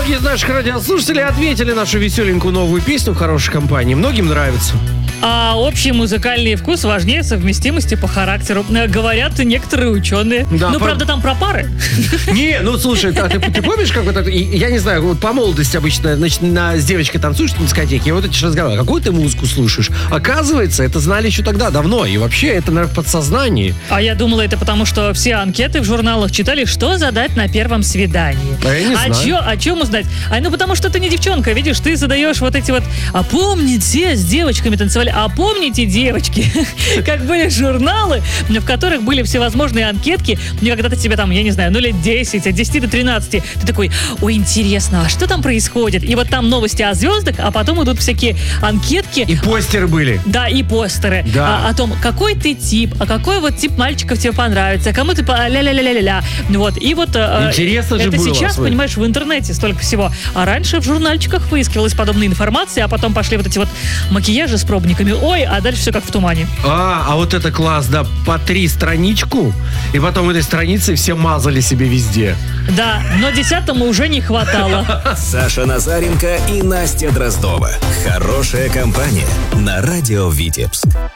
Многие из наших радиослушателей ответили нашу веселенькую новую песню в хорошей компании. Многим нравится. А общий музыкальный вкус важнее совместимости по характеру. Говорят некоторые ученые. Да, правда, там про пары. Не, слушай, ты помнишь, как вот это, я не знаю, вот по молодости обычно, значит, с девочкой танцуешь на дискотеке, и вот эти разговоры, какую ты музыку слушаешь? Оказывается, это знали еще тогда, давно, и вообще это, наверное, в подсознании. А я думала, это потому, что все анкеты в журналах читали, что задать на первом свидании. А я не знаю. О чем узнать? Потому что ты не девчонка, видишь, ты задаешь вот эти вот, а помните, с девочками танцевали, а помните, девочки, как были журналы, в которых были всевозможные анкетки, и когда-то тебе там, я не знаю, лет 10, от 10 до 13, ты такой, ой, интересно, а что там происходит? И вот там новости о звездах, а потом идут всякие анкетки. И постеры были. Да, и постеры. Да. О том, какой ты тип, а какой вот тип мальчиков тебе понравится, кому ты ля-ля-ля-ля-ля. Вот, и вот интересно же это было. сейчас, понимаешь, в интернете столько всего. А раньше в журнальчиках выискивалась подобная информация, а потом пошли вот эти вот макияжи с пробниками. Ой, а дальше все как в тумане. А вот это класс, да, по 3 страничку, и потом этой страницы все мазали себе везде. Да, но 10-му уже не хватало. Саша Назаренко и Настя Дроздова. Хорошая компания на радио Витебск.